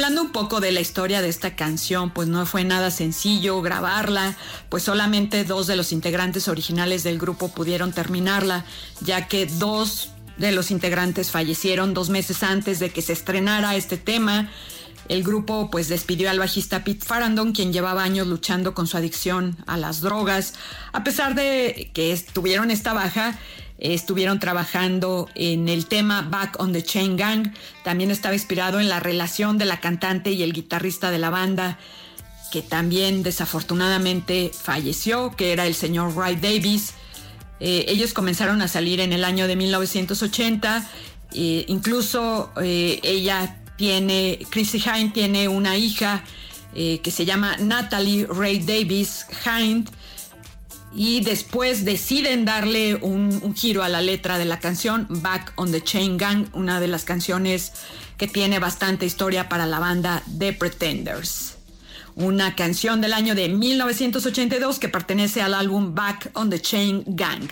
Hablando un poco de la historia de esta canción, pues no fue nada sencillo grabarla, pues solamente 2 de los integrantes originales del grupo pudieron terminarla, ya que 2 de los integrantes fallecieron 2 meses antes de que se estrenara este tema. El grupo pues despidió al bajista Pete Farrandon, quien llevaba años luchando con su adicción a las drogas. A pesar de que tuvieron esta baja, estuvieron trabajando en el tema Back on the Chain Gang. También estaba inspirado en la relación de la cantante y el guitarrista de la banda, que también desafortunadamente falleció, que era el señor Ray Davies. Ellos comenzaron a salir en el año de 1980. Incluso Chrissy Hynde tiene una hija que se llama Natalie Ray Davies Hynde. Y después deciden darle un giro a la letra de la canción Back on the Chain Gang, una de las canciones que tiene bastante historia para la banda The Pretenders. Una canción del año de 1982 que pertenece al álbum Back on the Chain Gang.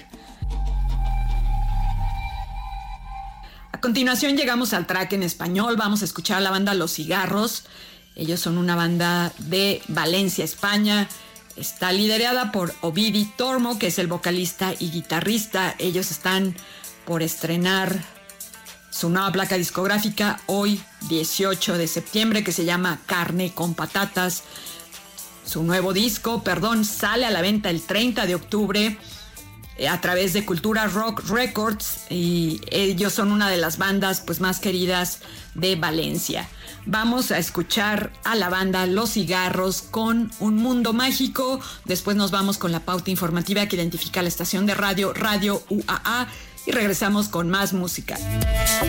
A continuación llegamos al track en español. Vamos a escuchar a la banda Los Cigarros. Ellos son una banda de Valencia, España. Está liderada por Ovidi Tormo, que es el vocalista y guitarrista. Ellos están por estrenar su nueva placa discográfica hoy, 18 de septiembre, que se llama Carne con Patatas. Su nuevo disco, sale a la venta el 30 de octubre a través de Cultura Rock Records, y ellos son una de las bandas pues más queridas de Valencia. Vamos a escuchar a la banda Los Cigarros con Un Mundo Mágico. Después nos vamos con la pauta informativa que identifica la estación de Radio UAA, y regresamos con más música.